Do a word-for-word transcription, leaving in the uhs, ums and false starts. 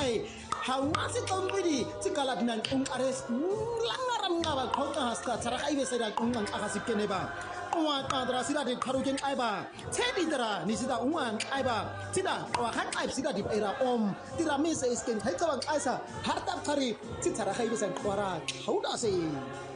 hai hawa se tombidi se kala dinan ung ares langaram ngaba khota haska chara kai be seda ung ang aga sikene ba wa kadra sida de tharujen ai ba chedi dara ni sida ungan ai ba sida wa khat ai sida di era om tira mi se isken khai chawang aisa har tap thari chi chara kai be san kwara hauda se